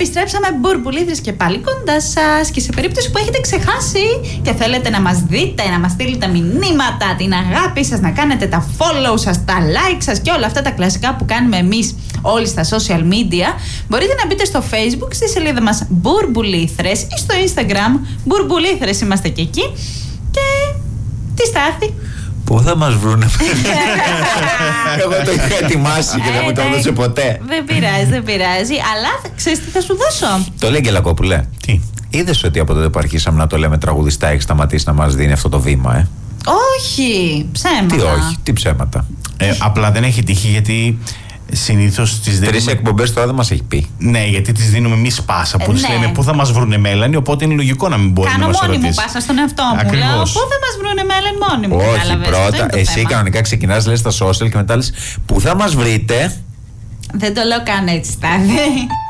Επιστρέψαμε μπουρμπουλίδρες και πάλι κοντά σας. Και σε περίπτωση που έχετε ξεχάσει και θέλετε να μας δείτε, να μας στείλετε μηνύματα, την αγάπη σας, να κάνετε τα follow σας, τα like σας και όλα αυτά τα κλασικά που κάνουμε εμείς όλοι στα social media, μπορείτε να μπείτε στο Facebook, στη σελίδα μας Μπουρμπουλήθρες ή στο Instagram Μπουρμπουλήθρες, είμαστε και εκεί. Και τι στάθη? Πού θα μας βρούνε? Εγώ το είχα ετοιμάσει και δεν μου το έδωσε ποτέ. Δεν πειράζει. Αλλά ξέρεις τι θα σου δώσω? Το λέει Γκελακόπουλε. Τι? Είδες ότι από τότε που αρχίσαμε να το λέμε τραγουδιστά έχει σταματήσει να μας δίνει αυτό το βήμα, Όχι, ψέματα. Τι όχι, τι ψέματα. Απλά δεν έχει τύχει γιατί συνήθως τις δίνουμε. 3 εκπομπές τώρα δεν μας έχει πει. Ναι, γιατί τις δίνουμε εμείς πάσα. Που τις λέμε πού θα μας βρούνε Μέλανη, οπότε είναι λογικό να μην μπορεί να μας ρωτήσει. Κάνω μόνη μου πάσα στον εαυτό μου. Ακριβώς. Λέω πού θα μας βρούνε Μέλανη, μόνη μου. Όχι, πρώτα εσύ κανονικά ξεκινάς, λες στα social και μετά λες πού θα μας βρείτε. Δεν το λέω καν έτσι, Στάθη.